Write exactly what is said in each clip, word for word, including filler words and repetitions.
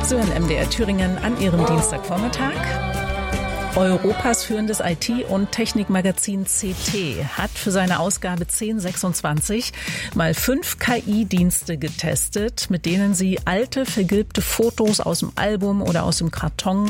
Sie hören M D R Thüringen an Ihrem Dienstagvormittag. Europas führendes I T- und Technikmagazin C T hat für seine Ausgabe zehn sechsundzwanzig mal fünf K I-Dienste getestet, mit denen sie alte, vergilbte Fotos aus dem Album oder aus dem Karton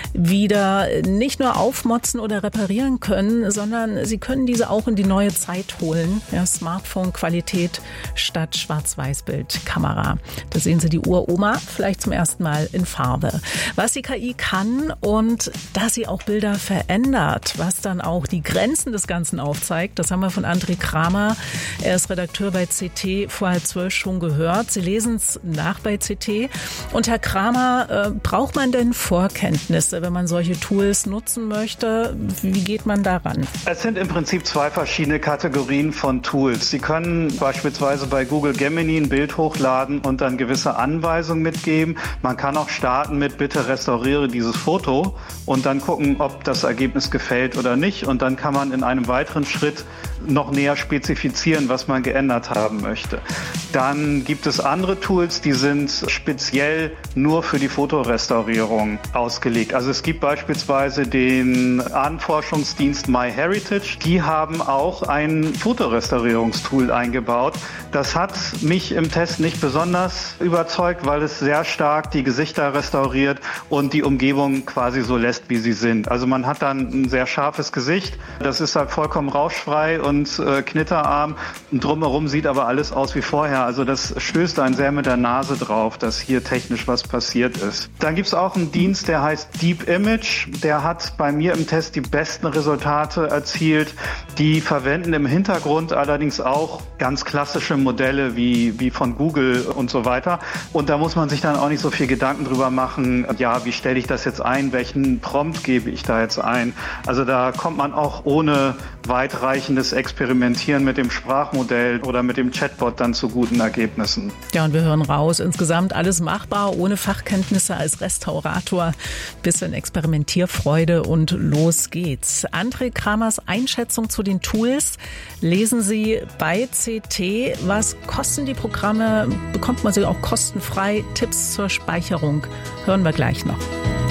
wieder nicht nur aufmotzen oder reparieren können, sondern sie können diese auch in die neue Zeit holen. Ja, Smartphone-Qualität statt Schwarz-Weiß-Bild-Kamera. Da sehen Sie die Uroma vielleicht zum ersten Mal in Farbe. Was die K I kann und dass sie auch Bilder verändert, was dann auch die Grenzen des Ganzen aufzeigt. Das haben wir von André Kramer. Er ist Redakteur bei C T, vor halb zwölf schon gehört. Sie lesen es nach bei C T. Und Herr Kramer, äh, braucht man denn Vorkenntnisse, wenn man solche Tools nutzen möchte? Wie geht man daran? Es sind im Prinzip zwei verschiedene Kategorien von Tools. Sie können beispielsweise bei Google Gemini ein Bild hochladen und dann gewisse Anweisungen mitgeben. Man kann auch starten mit bitte restauriere dieses Foto und dann gucken, ob das Ergebnis gefällt oder nicht. Und dann kann man in einem weiteren Schritt noch näher spezifizieren, was man geändert haben möchte. Dann gibt es andere Tools, die sind speziell nur für die Fotorestaurierung ausgelegt. Also es gibt beispielsweise den Ahnenforschungsdienst MyHeritage. Die haben auch ein Fotorestaurierungstool eingebaut. Das hat mich im Test nicht besonders überzeugt, weil es sehr stark die Gesichter restauriert und die Umgebung quasi so lässt, wie sie sind. Also man hat dann ein sehr scharfes Gesicht. Das ist halt vollkommen rauschfrei und äh, knitterarm. Und drumherum sieht aber alles aus wie vorher. Also das stößt einen sehr mit der Nase drauf, dass hier technisch was passiert ist. Dann gibt es auch einen Dienst, der heißt Deep Image. Der hat bei mir im Test die besten Resultate erzielt. Die verwenden im Hintergrund allerdings auch ganz klassische Modelle wie, wie von Google und so weiter. Und da muss man sich dann auch nicht so viel Gedanken drüber machen, ja, wie stelle ich das jetzt ein, welchen Prompt gebe ich da jetzt ein. Also da kommt man auch ohne weitreichendes Experimentieren mit dem Sprachmodell oder mit dem Chatbot dann zu guten Ergebnissen. Ja, und wir hören raus, insgesamt alles machbar, ohne Fachkenntnisse als Restaurator, bisschen Experimentierfreude und los geht's. André Kramers Einschätzung zu den Tools lesen Sie bei C T. Was kosten die Programme? Bekommt man sie auch kostenfrei? Tipps zur Speicherung hören wir gleich noch.